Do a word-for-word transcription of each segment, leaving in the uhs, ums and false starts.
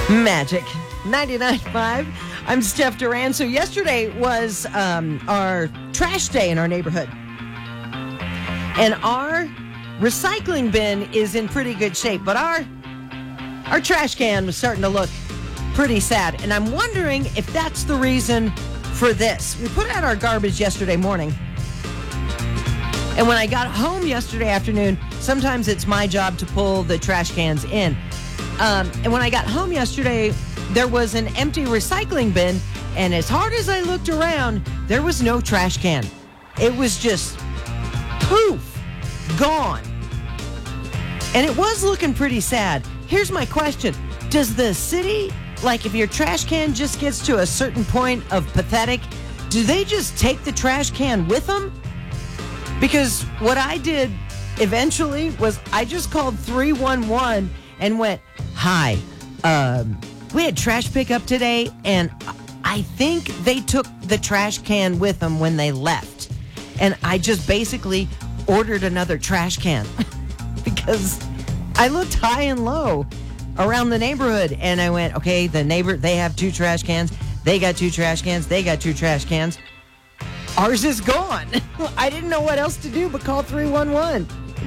Magic ninety-nine point five. I'm Steph Duran. So yesterday was um, our trash day in our neighborhood. And our recycling bin is in pretty good shape, but our our trash can was starting to look pretty sad. And I'm wondering if that's the reason for this. We put out our garbage yesterday morning. And when I got home yesterday afternoon, sometimes it's my job to pull the trash cans in. Um, and when I got home yesterday, there was an empty recycling bin, and as hard as I looked around, there was no trash can. It was just poof, gone. And it was looking pretty sad. Here's my question. Does the city, like if your trash can just gets to a certain point of pathetic, do they just take the trash can with them? Because what I did eventually was I just called three one one and went, hi, um, we had trash pickup today, and I think they took the trash can with them when they left. And I just basically ordered another trash can because I looked high and low around the neighborhood, and I went, okay, the neighbor, they have two trash cans. They got two trash cans. They got two trash cans. Ours is gone. I didn't know what else to do but call three one one.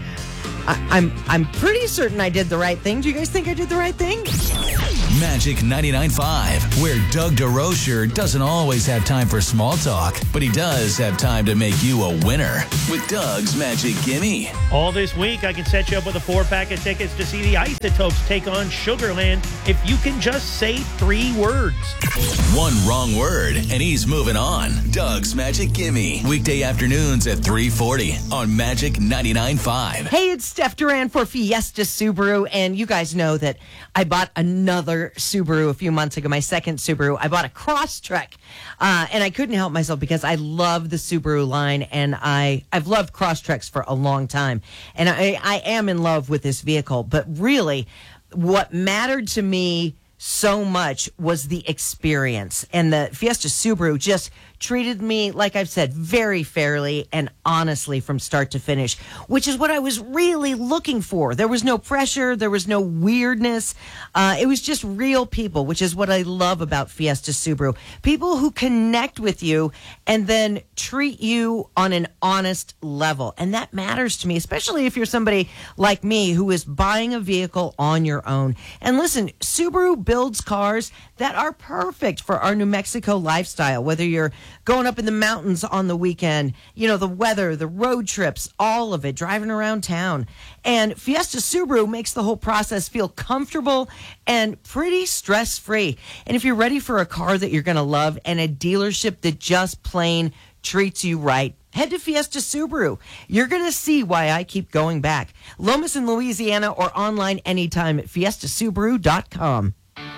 I, I'm I'm pretty certain I did the right thing. Do you guys think I did the right thing? Magic ninety-nine point five, where Doug DeRocher doesn't always have time for small talk, but he does have time to make you a winner with Doug's Magic Gimme. All this week, I can set you up with a four-pack of tickets to see the Isotopes take on Sugarland if you can just say three words. One wrong word, and he's moving on. Doug's Magic Gimme, weekday afternoons at three forty on Magic ninety-nine point five. Hey, it's Steph Duran for Fiesta Subaru, and you guys know that I bought another Subaru a few months ago, my second Subaru. I bought a Crosstrek, uh, and I couldn't help myself because I love the Subaru line, and I, I've loved Crosstreks for a long time, and I, I am in love with this vehicle. But really, what mattered to me so much was the experience, and the Fiesta Subaru just treated me, like I've said, very fairly and honestly from start to finish, which is what I was really looking for. There was no pressure. There was no weirdness. Uh, it was just real people, which is what I love about Fiesta Subaru. People who connect with you and then treat you on an honest level. And that matters to me, especially if you're somebody like me who is buying a vehicle on your own. And listen, Subaru builds cars that are perfect for our New Mexico lifestyle, whether you're going up in the mountains on the weekend, you know, the weather, the road trips, all of it, driving around town. And Fiesta Subaru makes the whole process feel comfortable and pretty stress-free. And if you're ready for a car that you're going to love and a dealership that just plain treats you right, head to Fiesta Subaru. You're going to see why I keep going back. Lomas in Louisiana or online anytime at fiesta subaru dot com.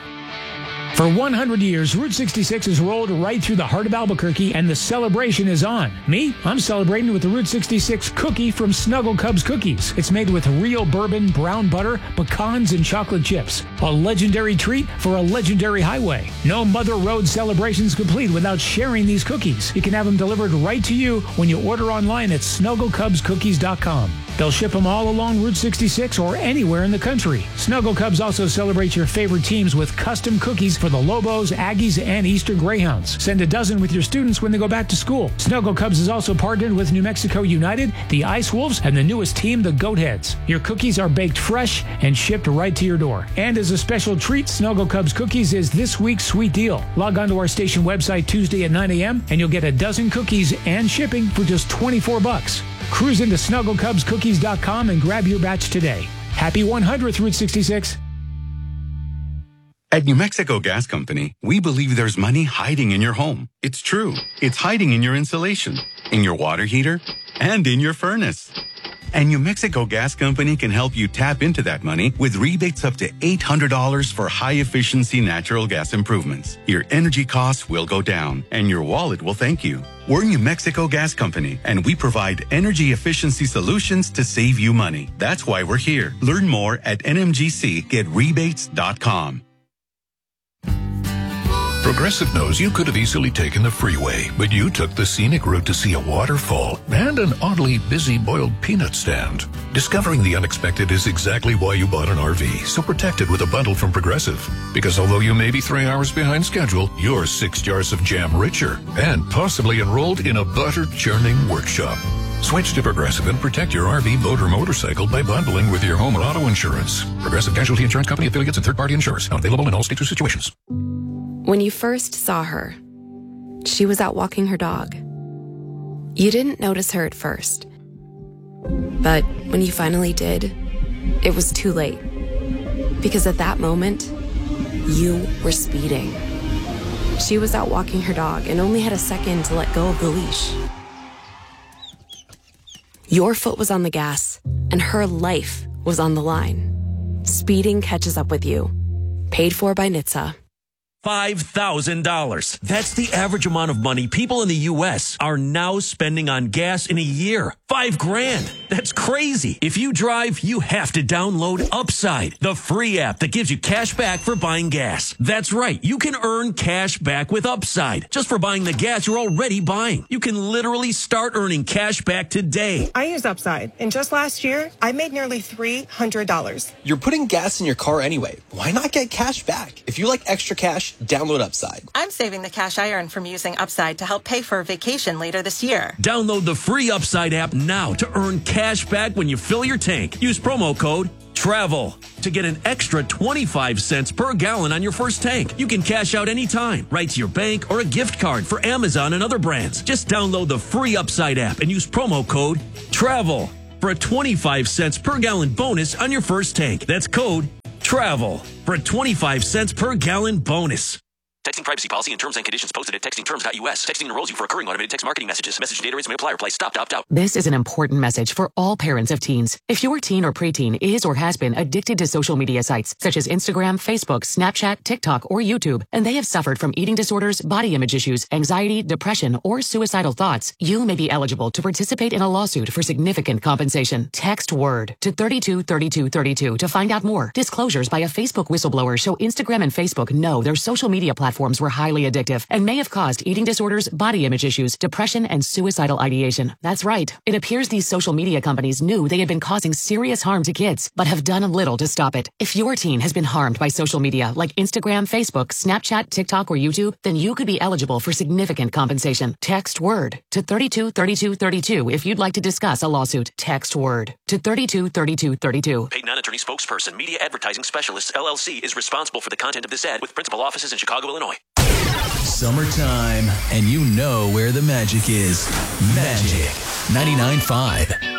For one hundred years, Route sixty-six has rolled right through the heart of Albuquerque, and the celebration is on. Me? I'm celebrating with the Route sixty-six cookie from Snuggle Cubs Cookies. It's made with real bourbon, brown butter, pecans, and chocolate chips. A legendary treat for a legendary highway. No Mother Road celebration's complete without sharing these cookies. You can have them delivered right to you when you order online at snuggle cubs cookies dot com. They'll ship them all along Route sixty-six or anywhere in the country. Snuggle Cubs also celebrates your favorite teams with custom cookies for the Lobos, Aggies, and Eastern Greyhounds. Send a dozen with your students when they go back to school. Snuggle Cubs is also partnered with New Mexico United, the Ice Wolves, and the newest team, the Goatheads. Your cookies are baked fresh and shipped right to your door. And as a special treat, Snuggle Cubs Cookies is this week's sweet deal. Log on to our station website Tuesday at nine a.m. and you'll get a dozen cookies and shipping for just twenty-four bucks. Cruise into snuggle cubs cookies dot com and grab your batch today. Happy one hundredth Route sixty-six. At New Mexico Gas Company, we believe there's money hiding in your home. It's true. It's hiding in your insulation, in your water heater, and in your furnace. And New Mexico Gas Company can help you tap into that money with rebates up to eight hundred dollars for high-efficiency natural gas improvements. Your energy costs will go down, and your wallet will thank you. We're New Mexico Gas Company, and we provide energy efficiency solutions to save you money. That's why we're here. Learn more at N M G C get rebates dot com. Progressive knows you could have easily taken the freeway, but you took the scenic route to see a waterfall and an oddly busy boiled peanut stand. Discovering the unexpected is exactly why you bought an R V, so protect it with a bundle from Progressive. Because although you may be three hours behind schedule, you're six jars of jam richer and possibly enrolled in a butter churning workshop. Switch to Progressive and protect your R V, boat, or motorcycle by bundling with your home and auto insurance. Progressive Casualty Insurance Company affiliates and third-party insurers. Not available in all states or situations. When you first saw her, she was out walking her dog. You didn't notice her at first. But when you finally did, it was too late. Because at that moment, you were speeding. She was out walking her dog and only had a second to let go of the leash. Your foot was on the gas, and her life was on the line. Speeding catches up with you. Paid for by N H T S A. five thousand dollars. That's the average amount of money people in the U S are now spending on gas in a year. Five grand. That's crazy. If you drive, you have to download Upside, the free app that gives you cash back for buying gas. That's right. You can earn cash back with Upside just for buying the gas you're already buying. You can literally start earning cash back today. I use Upside, and just last year, I made nearly three hundred dollars. You're putting gas in your car anyway. Why not get cash back? If you like extra cash, download Upside. I'm saving the cash I earn from using Upside to help pay for a vacation later this year. Download the free Upside app now to earn cash back when you fill your tank. Use promo code TRAVEL to get an extra twenty-five cents per gallon on your first tank. You can cash out anytime, right to your bank or a gift card for Amazon and other brands. Just download the free Upside app and use promo code TRAVEL for a twenty-five cents per gallon bonus on your first tank. That's code TRAVEL for a twenty-five cents per gallon bonus. Texting privacy policy and terms and conditions posted at texting terms dot U S. Texting enrolls you for recurring automated text marketing messages. Message data rates may apply. Reply stop to opt out. This is an important message for all parents of teens. If your teen or preteen is or has been addicted to social media sites such as Instagram, Facebook, Snapchat, TikTok, or YouTube, and they have suffered from eating disorders, body image issues, anxiety, depression, or suicidal thoughts, you may be eligible to participate in a lawsuit for significant compensation. Text WORD to thirty-two thirty-two thirty-two to find out more. Disclosures by a Facebook whistleblower show Instagram and Facebook know their social media platforms were highly addictive and may have caused eating disorders, body image issues, depression, and suicidal ideation. That's right. It appears these social media companies knew they had been causing serious harm to kids, but have done little to stop it. If your teen has been harmed by social media like Instagram, Facebook, Snapchat, TikTok, or YouTube, then you could be eligible for significant compensation. Text WORD to thirty-two thirty-two thirty-two if you'd like to discuss a lawsuit. Text WORD to thirty-two thirty-two thirty-two. Paid non-attorney spokesperson, Media Advertising Specialists, L L C, is responsible for the content of this ad with principal offices in Chicago, Illinois. Summertime, and you know where the magic is. Magic ninety-nine point five.